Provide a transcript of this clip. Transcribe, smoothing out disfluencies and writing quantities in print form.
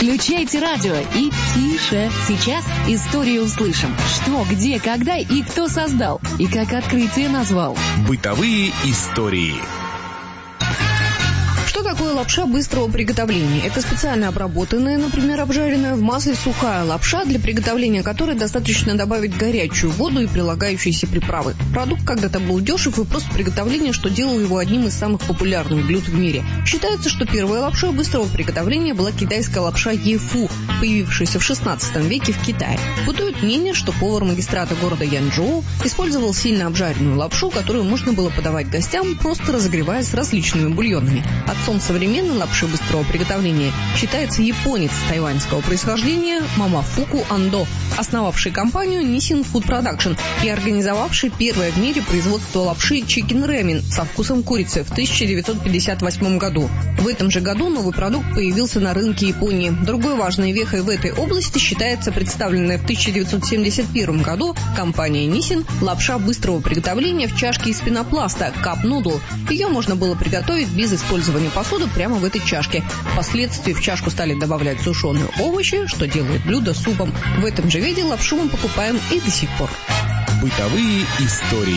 Включайте радио и тише. Сейчас историю услышим. Что, где, когда и кто создал. И как открытие назвал. Бытовые истории. Что такое лапша быстрого приготовления? Это специально обработанная, например, обжаренная в масле сухая лапша, для приготовления которой достаточно добавить горячую воду и прилагающиеся приправы. Продукт когда-то был дешев и прост в приготовлении, что делало его одним из самых популярных блюд в мире. Считается, что первой лапшой быстрого приготовления была китайская лапша ефу, появившаяся в 16 веке в Китае. Бытует мнение, что повар магистрата города Янчжоу использовал сильно обжаренную лапшу, которую можно было подавать гостям, просто разогревая с различными бульонами. Отцом современной лапши быстрого приготовления считается японец тайваньского происхождения Мамафуку Андо, основавший компанию Nissin Food Production и организовавший первое в мире производство лапши Chicken Ramen со вкусом курицы в 1958 году. В этом же году новый продукт появился на рынке Японии. Другой важной вехой в этой области считается представленная в 1971 году компанией Nissin лапша быстрого приготовления в чашке из пенопласта Cup Noodle. Ее можно было приготовить без использования посуды прямо в этой чашке. Впоследствии в чашку стали добавлять сушеные овощи, что делает блюдо супом. В этом же виде лапшу мы покупаем и до сих пор. Бытовые истории.